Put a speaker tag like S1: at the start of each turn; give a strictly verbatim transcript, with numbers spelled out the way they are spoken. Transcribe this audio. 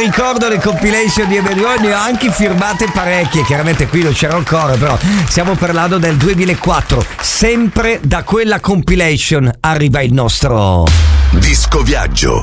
S1: ricordo le compilation di Emeliano, ne ho anche firmate parecchie, chiaramente qui non c'era ancora, però stiamo parlando del duemilaquattro. Sempre da quella compilation arriva il nostro
S2: Disco Viaggio.